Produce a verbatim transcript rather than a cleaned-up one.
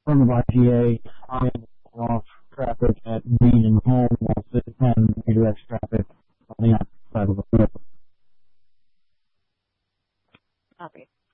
from the Y G A, I am off traffic at Main and Home, while six ten redirects traffic on the opposite side of the road. Copy.